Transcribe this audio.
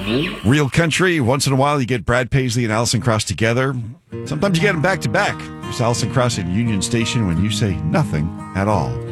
Real country. Once in a while, you get Brad Paisley and Alison Krauss together. Sometimes you get them back to back. There's Alison Krauss in Union Station when you say nothing at all.